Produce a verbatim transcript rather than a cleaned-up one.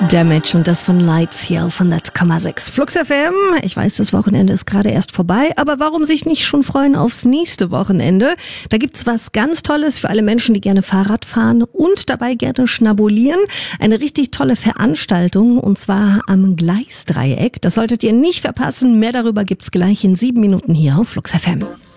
Damage und das von Lights hier auf hundert Komma sechs Flux F M. Ich weiß, das Wochenende ist gerade erst vorbei, aber warum sich nicht schon freuen aufs nächste Wochenende? Da gibt's was ganz Tolles für alle Menschen, die gerne Fahrrad fahren und dabei gerne schnabulieren. Eine richtig tolle Veranstaltung und zwar am Gleisdreieck. Das solltet ihr nicht verpassen. Mehr darüber gibt's gleich in sieben Minuten hier auf Flux F M.